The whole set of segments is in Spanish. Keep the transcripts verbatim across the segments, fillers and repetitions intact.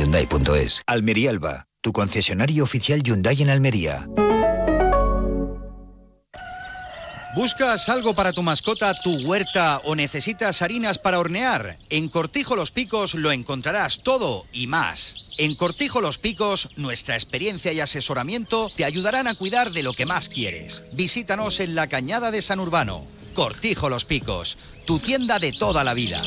hyundai punto es. Almería Alba, tu concesionario oficial Hyundai en Almería. ¿Buscas algo para tu mascota, tu huerta o necesitas harinas para hornear? En Cortijo Los Picos lo encontrarás todo y más. En Cortijo Los Picos, nuestra experiencia y asesoramiento te ayudarán a cuidar de lo que más quieres. Visítanos en la Cañada de San Urbano. Cortijo Los Picos, tu tienda de toda la vida.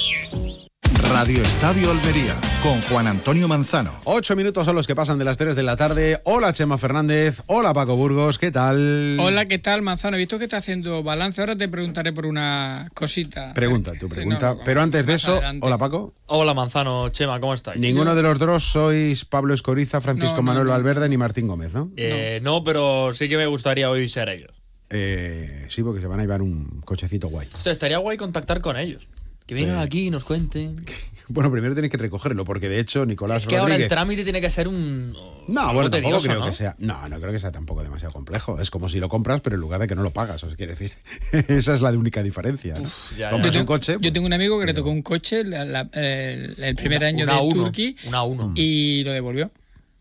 Radio Estadio Almería, con Juan Antonio Manzano. Ocho minutos son los que pasan de las tres de la tarde. Hola, Chema Fernández. Hola, Paco Burgos. ¿Qué tal? Hola, ¿qué tal, Manzano? He visto que está haciendo balance. Ahora te preguntaré por una cosita. Pregunta, tu pregunta. Sí, no, Pero antes de eso, adelante. hola, Paco. Hola, Manzano, Chema, ¿cómo estáis? Ninguno de los dos sois Pablo Escoriza, Francisco No, no, Manuel no. Valverde ni Martín Gómez, ¿no? Eh, no. no, pero sí que me gustaría hoy ser ellos. Eh, sí, porque se van a llevar un cochecito guay. O sea, estaría guay contactar con ellos. Que vengan Eh. aquí y nos cuenten. Bueno, primero tenéis que recogerlo, porque de hecho Nicolás Es que ahora el Rodríguez... trámite tiene que ser un... No, algo bueno, tampoco tedioso, creo ¿no? que sea... No, no creo que sea tampoco demasiado complejo. Es como si lo compras, pero en lugar de que no lo pagas, os quiere decir. Esa es la única diferencia, ¿no? Uf, ya, Compras ya. un coche... Yo tengo un amigo que pero- le tocó un coche la- la- el, el primer Una- año una de uno, Turquía una uno. y lo devolvió.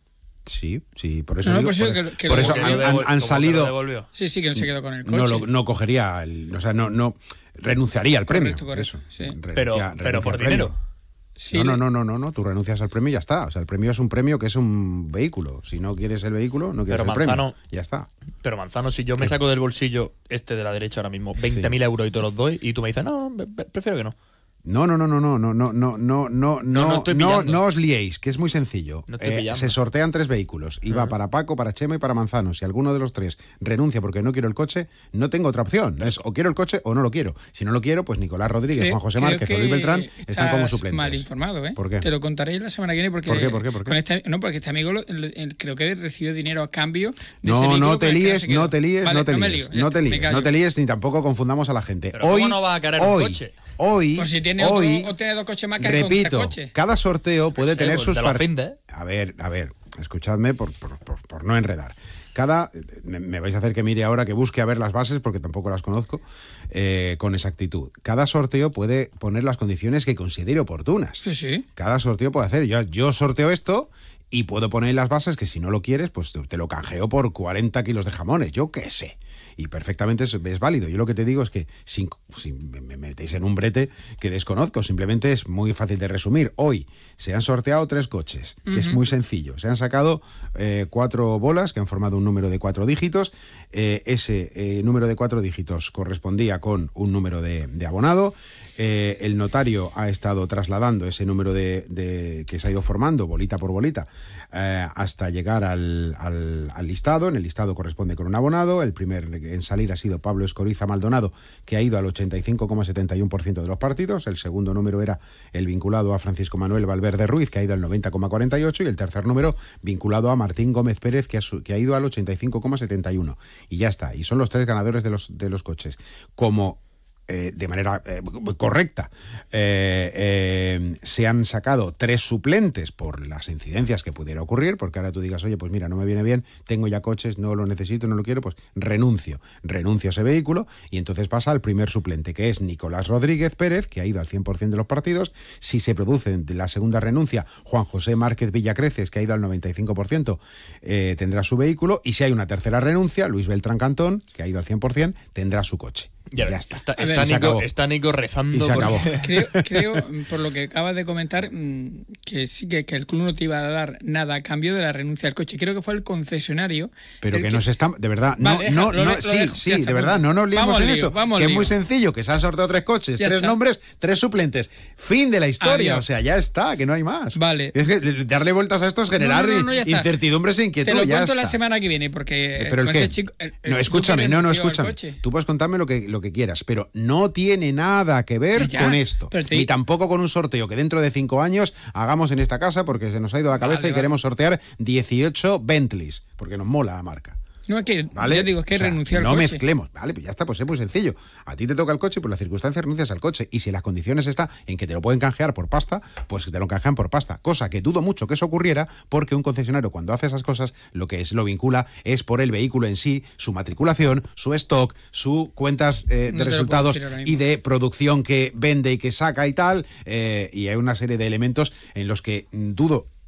Sí, sí, por eso No, no, digo, por eso por, que- que por lo- eso que han, lo han- devol- han como que lo salido... devolvió. Sí, sí, que no se quedó con el coche. No, lo- no cogería, el, o sea, no, no renunciaría al premio. Correcto, correcto, eso. sí. Renuncia- Pero, renuncia pero por al premio. dinero. Sí, no, no, le- no, no, no, no, tú renuncias al premio y ya está. O sea, el premio es un premio que es un vehículo. Si no quieres el vehículo, no quieres Pero el premio. Manzano- Ya está. Pero Manzano, si yo me saco del bolsillo este de la derecha ahora mismo veinte mil euros y te los doy y tú me dices, no, be- be- prefiero que no. No, no, no, no, no, no, no, no, no, no, no estoy no, pillando. no os liéis, que es muy sencillo. No estoy Eh, pillando. se sortean tres vehículos y va para Paco, para Chema y para Manzano. Si alguno de los tres renuncia porque no quiero el coche, no tengo otra opción. Es o quiero el coche o no lo quiero. Si no lo quiero, pues Nicolás Rodríguez, creo- Juan José creo Márquez o que Luis Beltrán están estás como suplentes. mal informado, ¿eh? ¿Por qué? Te lo contaré la semana que viene porque... ¿Por qué, por qué, por qué? con este- no, porque este amigo lo- el- el- creo que recibió dinero a cambio de ese No, vehículo no con te el que líes, se quedó. no te líes, Vale, no te me líes, lío, ya no está, te me líes, callo. no te líes ni tampoco confundamos a la gente. Pero ¿cómo hoy, no va a querer un hoy, coche? hoy, Por si tiene hoy, otro, o tiene dos coches más que con tres repito, coches. cada sorteo puede Sí, tener pues sus te lo par- finde, ¿eh? A ver, a ver, escuchadme por, por, por, por no enredar. Cada, me, me vais a hacer que mire ahora, que busque a ver las bases, porque tampoco las conozco eh, con exactitud. Cada sorteo puede poner las condiciones que considere oportunas. Sí, sí. Cada sorteo puede hacer. Yo, yo sorteo esto y puedo poner en las bases que si no lo quieres, pues te, te lo canjeo por cuarenta kilos de jamones. Yo qué sé. Y perfectamente es, es válido. Yo lo que te digo es que si, si me, me metéis en un brete que desconozco, simplemente es muy fácil de resumir. Hoy se han sorteado tres coches, que es muy sencillo. Se han sacado eh, cuatro bolas que han formado un número de cuatro dígitos. Eh, ese eh, número de cuatro dígitos correspondía con un número de, de abonado. Eh, el notario ha estado trasladando ese número de, de que se ha ido formando bolita por bolita eh, hasta llegar al, al, al listado. En el listado corresponde con un abonado. El primer en salir ha sido Pablo Escoriza Maldonado, que ha ido al ochenta y cinco coma setenta y uno por ciento de los partidos. El segundo número era el vinculado a Francisco Manuel Valverde Ruiz, que ha ido al noventa coma cuarenta y ocho, y el tercer número vinculado a Martín Gómez Pérez, que ha, su, que ha ido al ochenta y cinco coma setenta y uno. Y ya está. Y son los tres ganadores de los, de los coches. Como Eh, de manera eh, correcta, eh, eh, se han sacado tres suplentes por las incidencias que pudiera ocurrir, porque ahora tú digas, oye, pues mira, no me viene bien, tengo ya coches, no lo necesito, no lo quiero, pues renuncio, renuncio a ese vehículo, y entonces pasa al primer suplente, que es Nicolás Rodríguez Pérez, que ha ido al cien por ciento de los partidos. Si se produce la segunda renuncia, Juan José Márquez Villacreces, que ha ido al noventa y cinco por ciento, eh, tendrá su vehículo, y si hay una tercera renuncia, Luis Beltrán Cantón, que ha ido al cien por ciento, tendrá su coche. Ya, Ya está. Está, A ver, está y se Nico, acabó. está Nico rezando. Y se por- acabó. Creo, creo, por lo que acabas de comentar, mm, que sí que, que el club no te iba a dar nada a cambio de la renuncia al coche. Creo que fue el concesionario. Pero el que nos están, de verdad, no, Vale, no, deja- lo no, de- lo sí, dejo, sí, ya de está, verdad, vamos. no nos liemos Vamos en al eso, lío, vamos que al es muy lío. sencillo, que se han sorteado tres coches, Ya tres está. nombres, tres suplentes, fin de la historia, Adiós. o sea, ya está, que no hay más. Vale. Es que darle vueltas a esto es generar No, no, no, ya está. incertidumbres e inquietud, Te lo ya cuento está. la semana que viene, porque Eh, ¿Pero el con qué? ese chico, el- el No, chico escúchame, que no, no, renunció al escúchame. coche. Tú puedes contarme lo que, lo que quieras, pero no tiene nada que ver Ya, con esto. pero te- Ni tampoco con un sorteo que dentro de cinco años hagamos en esta casa, porque se nos ha ido la cabeza Vale, y vale. queremos sortear dieciocho Bentleys, porque nos mola la marca. No, es que, ¿Vale? ya digo, es que O sea, renunció al no coche. mezclemos, vale, pues ya está, pues es muy sencillo. A ti te toca el coche, por las circunstancias renuncias al coche. Y si las condiciones están en que te lo pueden canjear por pasta, pues te lo canjean por pasta. Cosa que dudo mucho que eso ocurriera, porque un concesionario cuando hace esas cosas, lo que es lo vincula es por el vehículo en sí, su matriculación, su stock, su cuentas eh, No de te lo resultados puedo decir ahora mismo. y de producción que vende y que saca y tal. Eh, y hay una serie de elementos en los que mm, dudo